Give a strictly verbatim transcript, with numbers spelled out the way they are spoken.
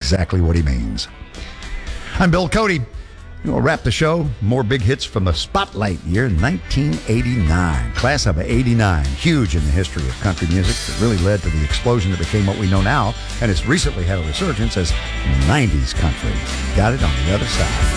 exactly what he means. I'm Bill Cody. We'll wrap the show. More big hits from the Spotlight year, nineteen eighty-nine. Class of eighty-nine. Huge in the history of country music. It really led to the explosion that became what we know now, and has recently had a resurgence as nineties country. Got it on the other side.